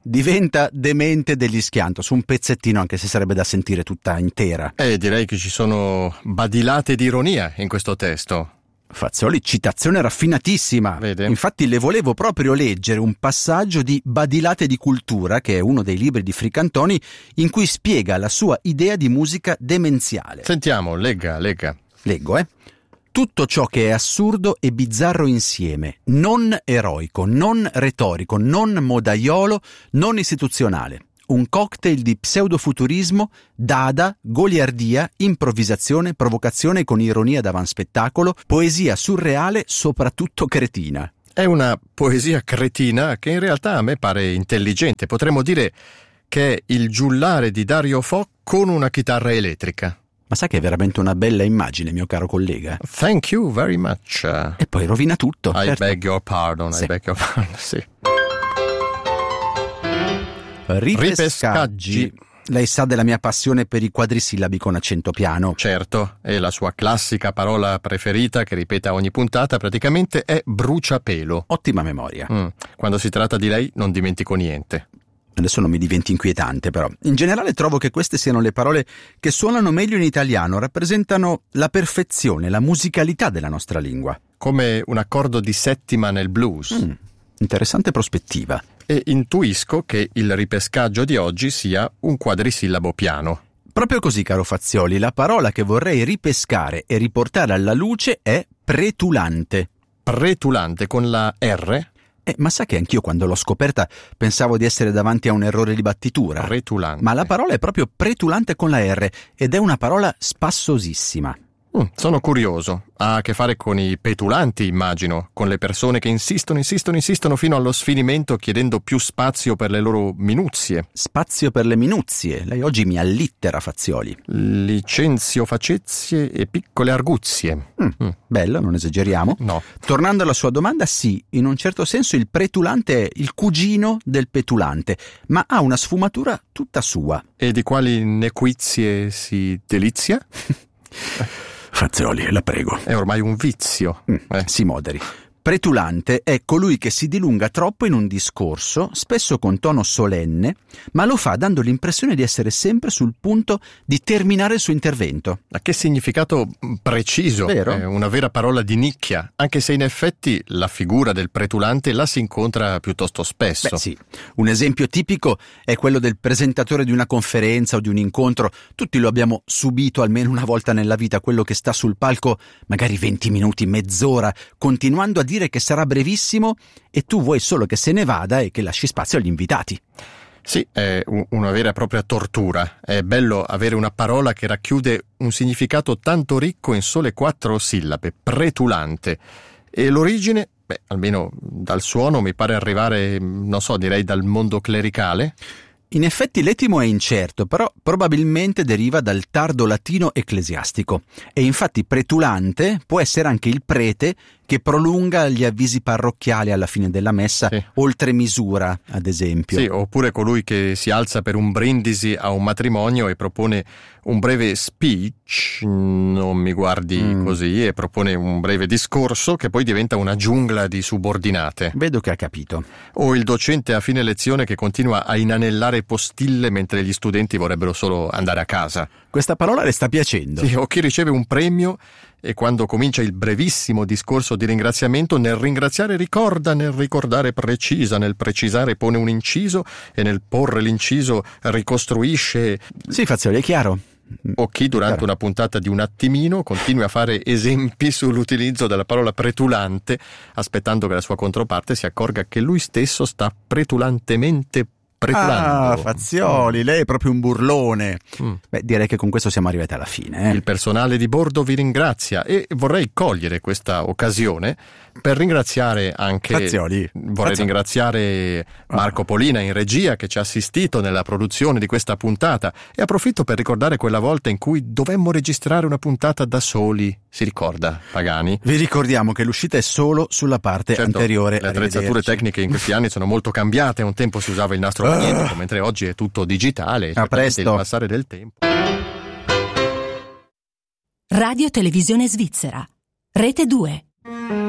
diventa demente degli Schiantos, un pezzettino anche se sarebbe da sentire tutta intera. Direi che ci sono badilate di ironia in questo testo. Fazzoli, citazione raffinatissima. Vede? Infatti le volevo proprio leggere un passaggio di Badilate di cultura, che è uno dei libri di Fricantoni, in cui spiega la sua idea di musica demenziale. Sentiamo, legga. Leggo, Tutto ciò che è assurdo e bizzarro insieme, non eroico, non retorico, non modaiolo, non istituzionale. Un cocktail di pseudofuturismo, dada, goliardia, improvvisazione, provocazione con ironia d'avanspettacolo, poesia surreale, soprattutto cretina. È una poesia cretina che in realtà a me pare intelligente. Potremmo dire che è il giullare di Dario Fo con una chitarra elettrica. Ma sai che è veramente una bella immagine, mio caro collega? Thank you very much. E poi rovina tutto. I certo. beg your pardon, Sì. sì. Ripescaggi. Lei sa della mia passione per i quadrisillabi con accento piano. Certo, e la sua classica parola preferita che ripete a ogni puntata praticamente è bruciapelo. Ottima memoria. Quando si tratta di lei non dimentico niente. Adesso non mi diventi inquietante, però. In generale trovo che queste siano le parole che suonano meglio in italiano, rappresentano la perfezione, la musicalità della nostra lingua. Come un accordo di settima nel blues. Interessante prospettiva. E intuisco che il ripescaggio di oggi sia un quadrisillabo piano. Proprio così, caro Fazioli, la parola che vorrei ripescare e riportare alla luce è pretulante. Pretulante con la R? Ma sa che anch'io quando l'ho scoperta pensavo di essere davanti a un errore di battitura. Pretulante. Ma la parola è proprio pretulante con la R ed è una parola spassosissima. Sono curioso. Ha a che fare con i petulanti, immagino, con le persone che insistono fino allo sfinimento chiedendo più spazio per le loro minuzie. Spazio per le minuzie. Lei oggi mi allittera, Fazioli. Licenzio facezie e piccole arguzie. Bello, non esageriamo. No. Tornando alla sua domanda, sì, in un certo senso il pretulante è il cugino del petulante, ma ha una sfumatura tutta sua. E di quali nequizie si delizia? Fazioli, la prego. È ormai un vizio. Si moderi. Pretulante è colui che si dilunga troppo in un discorso, spesso con tono solenne, ma lo fa dando l'impressione di essere sempre sul punto di terminare il suo intervento. Ma che significato preciso! Vero? È una vera parola di nicchia, anche se in effetti la figura del pretulante la si incontra piuttosto spesso. Beh sì, un esempio tipico è quello del presentatore di una conferenza o di un incontro. Tutti lo abbiamo subito almeno una volta nella vita, quello che sta sul palco magari 20 minuti, mezz'ora, continuando a dire che sarà brevissimo e tu vuoi solo che se ne vada e che lasci spazio agli invitati. Sì, è una vera e propria tortura. È bello avere una parola che racchiude un significato tanto ricco in sole 4 sillabe, pretulante. E l'origine, almeno dal suono, mi pare arrivare, non so, direi dal mondo clericale. In effetti l'etimo è incerto, però probabilmente deriva dal tardo latino ecclesiastico. E infatti pretulante può essere anche il prete che prolunga gli avvisi parrocchiali alla fine della messa, sì, oltre misura, ad esempio. Sì, oppure colui che si alza per un brindisi a un matrimonio e propone un breve speech, non mi guardi così, e propone un breve discorso che poi diventa una giungla di subordinate. Vedo che ha capito. O il docente a fine lezione che continua a inanellare postille mentre gli studenti vorrebbero solo andare a casa. Questa parola le sta piacendo. Sì, o chi riceve un premio e quando comincia il brevissimo discorso di ringraziamento, nel ringraziare ricorda, nel ricordare precisa, nel precisare pone un inciso e nel porre l'inciso ricostruisce. Sì, Fazioli, è chiaro. O chi durante una puntata di Un attimino continui a fare esempi sull'utilizzo della parola pretulante, aspettando che la sua controparte si accorga che lui stesso sta pretulantemente pretulando. Ah, Fazioli, lei è proprio un burlone. Beh, direi che con questo siamo arrivati alla fine. Il personale di bordo vi ringrazia e vorrei cogliere questa occasione per ringraziare anche Fazioli. Ringraziare Marco Polina in regia che ci ha assistito nella produzione di questa puntata, e approfitto per ricordare quella volta in cui dovemmo registrare una puntata da soli. Si ricorda, Pagani? Vi ricordiamo che l'uscita è solo sulla parte anteriore. Le attrezzature tecniche in questi anni sono molto cambiate. Un tempo si usava il nastro magnetico, mentre oggi è tutto digitale. A presto. Il passare del tempo. Radio Televisione Svizzera, Rete 2.